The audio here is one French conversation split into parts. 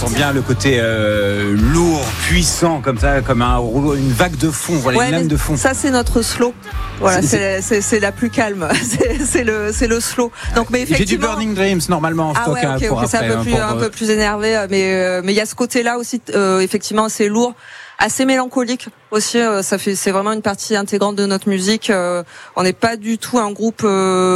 entend bien le côté lourd, puissant, comme ça, comme une vague de fond, voilà, une lame de fond. Ça, c'est notre slow. Voilà, c'est la plus calme. c'est le slow. Donc, mais effectivement. J'ai du Burning Dreams normalement en stock pour après. C'est un peu plus énervé, mais il y a ce côté-là aussi, effectivement, assez lourd. Assez mélancolique aussi, c'est vraiment une partie intégrante de notre musique. On n'est pas du tout un groupe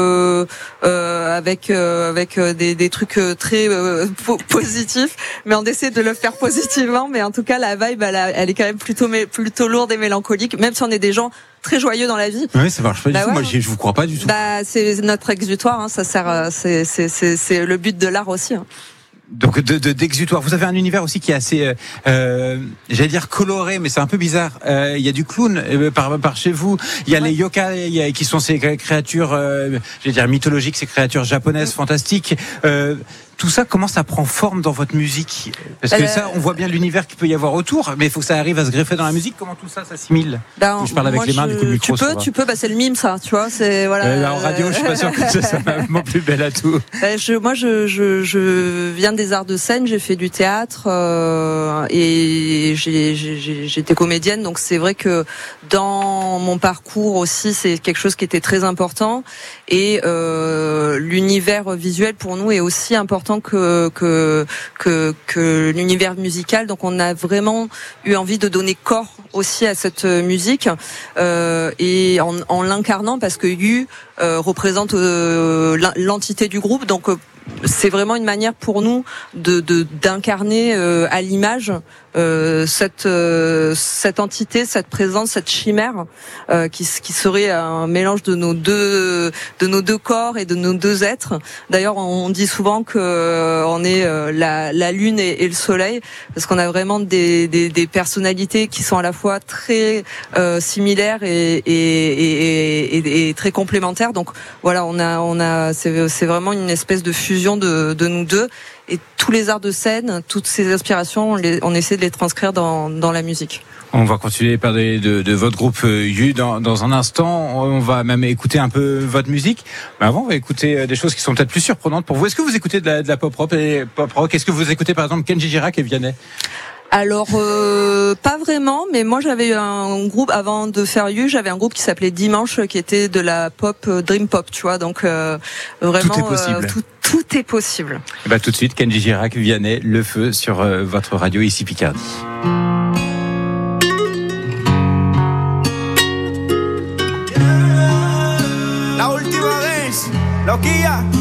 avec des trucs très positifs, mais on essaie de le faire positivement. Mais en tout cas, la vibe, elle est quand même plutôt lourde et mélancolique, même si on est des gens très joyeux dans la vie. Oui, ça marche pas du tout. Moi, je vous crois pas du tout. C'est notre exutoire. Hein, ça sert. C'est le but de l'art aussi. Hein. Donc d'exutoire. Vous avez un univers aussi qui est assez, j'allais dire coloré, mais c'est un peu bizarre. Il y a du clown par chez vous. Il y a les yokai qui sont ces créatures, j'allais dire mythologiques, ces créatures japonaises fantastiques. Tout ça, comment ça prend forme dans votre musique? Parce que ça, on voit bien l'univers qu'il peut y avoir autour, mais il faut que ça arrive à se greffer dans la musique. Comment tout ça s'assimile? Je parle avec les mains, du coup, le micro. Tu peux, c'est le mime, ça, tu vois, c'est, voilà. En radio, je suis pas sûr que ça soit vraiment plus belle à tout. Moi, je viens des arts de scène, j'ai fait du théâtre, et j'étais comédienne, donc c'est vrai que dans mon parcours aussi, c'est quelque chose qui était très important, et, l'univers visuel pour nous est aussi important que l'univers musical. Donc on a vraiment eu envie de donner corps aussi à cette musique, et en l'incarnant, parce que Yu représente l'entité du groupe. Donc c'est vraiment une manière pour nous d'incarner à l'image cette entité, cette présence, cette chimère qui serait un mélange de nos deux corps et de nos deux êtres. D'ailleurs, on dit souvent que on est la lune et le soleil, parce qu'on a vraiment des personnalités qui sont à la fois très similaires et très complémentaires. Donc voilà, c'est vraiment une espèce de fusion de nous deux. Et tous les arts de scène, toutes ces inspirations, on essaie de les transcrire dans la musique. On va continuer à parler de votre groupe Yu dans un instant. On va même écouter un peu votre musique. Mais avant, on va écouter des choses qui sont peut-être plus surprenantes pour vous. Est-ce que vous écoutez de la pop rock et pop rock? Est-ce que vous écoutez par exemple Kenji Girac et Vianney? Alors pas vraiment, mais moi j'avais un groupe avant de faire You, j'avais un groupe qui s'appelait Dimanche, qui était de la pop, dream pop, tu vois. Donc vraiment tout est possible. Tout est possible. Et tout de suite, Kenji Girac, Vianney, Le Feu sur votre radio ici Picardie. La última vez, Loquilla.